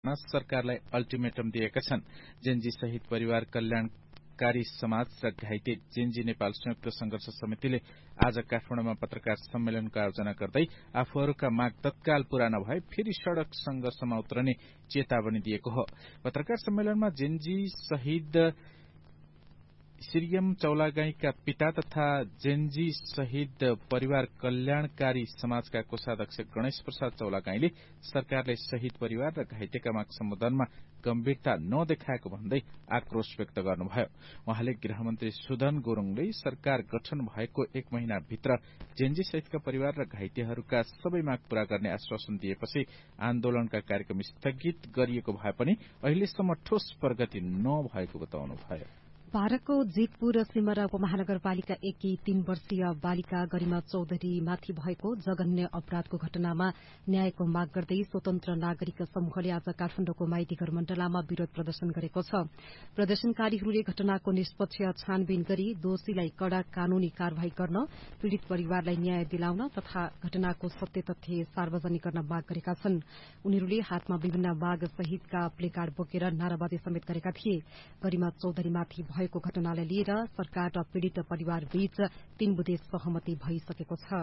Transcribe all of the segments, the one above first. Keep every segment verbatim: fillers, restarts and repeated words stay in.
सरकारलाई अल्टिमेटम दिएका छन्। जेनजी सहित परिवार कल्याणकारी समाज र घाइते जेनजी नेपाल संयुक्त संघर्ष समितिले आज काठमाडौँमा पत्रकार सम्मेलनको आयोजना गर्दै आफूहरूका माग तत्काल पूरा नभए फेरि सड़क संघर्षमा उत्रने चेतावनी दिएको हो। पत्रकार सम्मेलनमा जेनजी शहीद सिरियम चौलागाईका पिता तथा जेनजी शहीद परिवार कल्याणकारी समाजका कोषाध्यक्ष गणेश प्रसाद चौलागाईले सरकारले शहीद परिवार र घाइतेका माग सम्बोधनमा गम्भीरता नदेखाएको भन्दै आक्रोश व्यक्त गर्नुभयो। उहाँले गृहमन्त्री सुदन गुरूङले सरकार गठन भएको एक महिनाभित्र जेनजी सहितका परिवार र घाइतेहरूका सबै माग पूरा गर्ने आश्वासन दिएपछि आन्दोलनका कार्यक्रम स्थगित गरिएको भए पनि अहिलेसम्म ठोस प्रगति नभएको बताउनुभयो। भारतको जेतपुर सिमरा उपमहानगरपालिका एकी तीन वर्षीय बालिका गरिमा चौधरीमाथि भएको जघन्य अपराधको घटनामा न्यायको माग गर्दै स्वतन्त्र नागरिक समूहले आज काठमाडौँको माइतीघर मण्डलामा विरोध प्रदर्शन गरेको छ। प्रदर्शनकारीहरूले घटनाको निष्पक्ष छानबिन गरी दोषीलाई कड़ा कानूनी कार्यवाही गर्न, पीड़ित परिवारलाई न्याय दिलाउन तथा घटनाको सत्य तथ्य सार्वजनिक गर्न माग गरेका छन्। उनीहरूले हातमा विभिन्न माग सहितका प्लेकार्ड बोकेर नाराबाजी समेत गरेका थिए। गरिमा चौधरीमाथि भएको घटनालाई लिएर सरकार र पीड़ित परिवार बीच तीन बुँदे सहमति भइसकेको छ।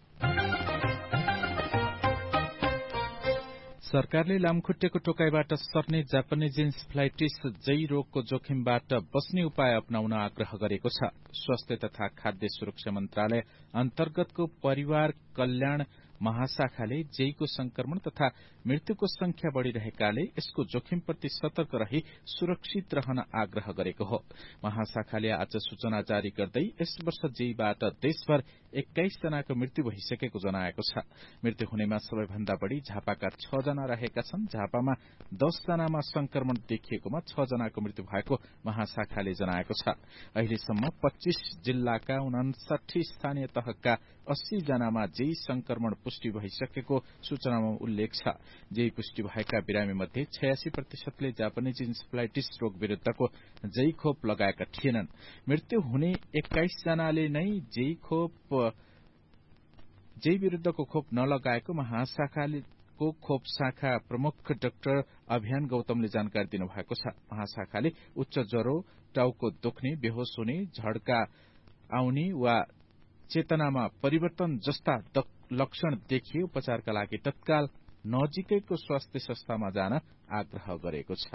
सरकारले लामखुट्टेको टोकाईबाट सर्ने जापानिज इन्सेफ्लाइटिस जै रोगको जोखिमबाट बस्ने उपाय अपनाउन आग्रह गरेको छ। स्वास्थ्य तथा खाद्य सुरक्षा मन्त्रालय अन्तर्गतको परिवार कल्याण महाशाखाले जैको संक्रमण तथा मृत्युको संख्या बढ़िरहेकाले यसको जोखिमप्रति सतर्क रही सुरक्षित रहन आग्रह गरेको हो। महाशाखाले आज सूचना जारी गर्दै यस वर्ष जैबाट देशभर एक्काइस जनाको मृत्यु भइसकेको जनाएको छ। मृत्यु हुनेमा सबैभन्दा बढ़ी झापाका छ जना रहेका छन्। झापामा दस जनामा संक्रमण देखिएकोमा छ जनाको मृत्यु भएको महाशाखाले जनाएको छ। अहिलेसम्म पच्चीस जिल्लाका उनासाठी स्थानीय तहका अस्सी जनामा जै संक्रमण पुष्टि भइसकेको सूचनामा उल्लेख छ। जै पुष्टि भएका बिरामी मध्ये छयासी प्रतिशतले जापानिज इन्सेफ्लाइटिस रोग विरूद्धको जै खोप लगाएका थिएनन्। मृत्यु हुने एक्काइस जनाले नै जै खोप जै विरूद्धको खोप नलगाएको महाशाखाको खोप शाखा प्रमुख डाक्टर अभियान गौतमले जानकारी दिनुभएको छ। महाशाखाले उच्च ज्वरो, टाउको दुख्ने, बेहोस हुने, झड्का आउने वा चेतनामा परिवर्तन जस्ता लक्षण देखिए उपचारका लागि तत्काल नजिकैको स्वास्थ्य संस्थामा जान आग्रह गरेको छ।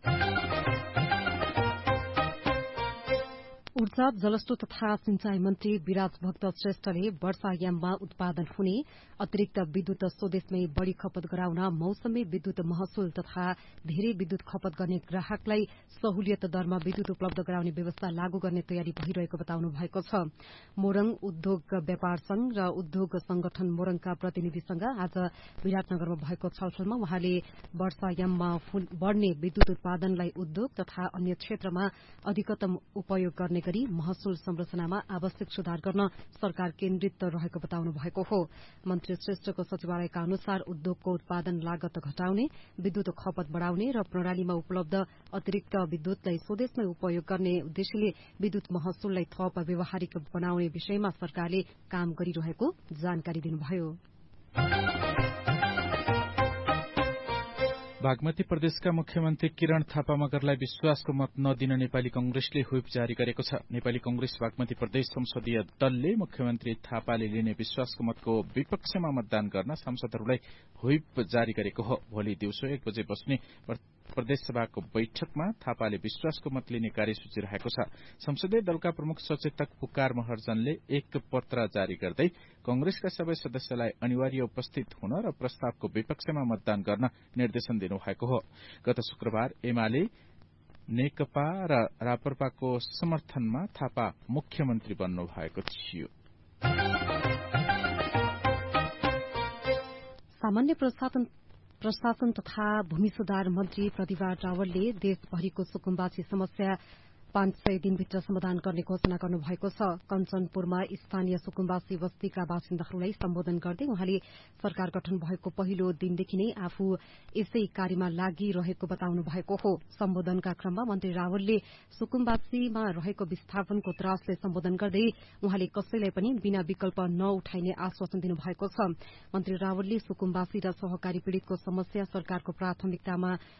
ऊर्जा, जलस्रोत तथा सिंचाई मन्त्री विराज भक्त श्रेष्ठले वर्षायाममा उत्पादन हुने अतिरिक्त विद्युत स्वदेशमै बढ़ी खपत गराउन मौसमी विद्युत महसुल तथा धेरै विद्युत खपत गर्ने ग्राहकलाई सहुलियत दरमा विद्युत उपलब्ध गराउने व्यवस्था लागू गर्ने तयारी भइरहेको बताउनु भएको छ। मोरङ उद्योग व्यापार संघ र उद्योग संगठन मोरङका प्रतिनिधिसँग आज विराटनगरमा भएको छलफलमा उहाँले वर्षायाममा बढ़ने विद्युत उत्पादनलाई उद्योग तथा अन्य क्षेत्रमा अधिकतम उपयोग गर्ने गरी महसुल संरचनामा आवश्यक सुधार गर्न सरकार केन्द्रित रहेको बताउनु भएको हो। मन्त्री श्रेष्ठको सचिवालयका अनुसार उद्योगको उत्पादन लागत घटाउने, विद्युत खपत बढ़ाउने र प्रणालीमा उपलब्ध अतिरिक्त विद्युतलाई स्वदेशमै उपयोग गर्ने उद्देश्यले विद्युत महसुललाई थप व्यावहारिक बनाउने विषयमा सरकारले काम गरिरहेको जानकारी दिनुभयो। बागमती प्रदेशका मुख्यमन्त्री किरण थापा मगरलाई विश्वासको मत नदिन नेपाली कंग्रेसले व्हिप जारी गरेको छ। नेपाली कंग्रेस बागमती प्रदेश संसदीय दलले मुख्यमन्त्री थापाले लिने विश्वासको मतको विपक्षमा मतदान गर्न सांसदहरूलाई व्हिप जारी गरेको हो। भोलि दिउँसो एक बजे बस्ने प्रदेशसभाको बैठकमा थापाले विश्वासको मत लिने कार्यसूची रहेको छ। संसदीय दलका प्रमुख सचेतक पुकार महर्जनले एक पत्र जारी गर्दै कंग्रेसका सबै सदस्यलाई अनिवार्य उपस्थित हुन र प्रस्तावको विपक्षमा मतदान गर्न निर्देशन दिनुभएको हो। गत शुक्रबार एमाले, नेकपा र राप्रपाको समर्थनमा थापा मुख्यमन्त्री बन्नु भएको थियो। सामान्य प्रशासन प्रशासन तथा भूमि सुधार मन्त्री प्रतिभा रावलले देशभरिको सुकुम्बासी समस्या पाँच सय दिनभित्र समाधान गर्ने घोषणा गर्नुभएको छ। कञ्चनपुरमा स्थानीय सुकुम्बासी बस्तीका बासिन्दाहरूलाई सम्बोधन गर्दै उहाँले सरकार गठन भएको पहिलो दिनदेखि नै आफू यसै कार्यमा लागिरहेको बताउनु भएको हो। सम्बोधनका क्रममा मन्त्री रावलले सुकुम्बासीमा रहेको विस्थापनको त्रासले सम्बोधन गर्दै उहाँले कसैलाई पनि बिना विकल्प नउठाइने आश्वासन दिनुभएको छ। मन्त्री रावलले सुकुम्बासी र सहकारी पीड़ितको समस्या सरकारको प्राथमिकतामा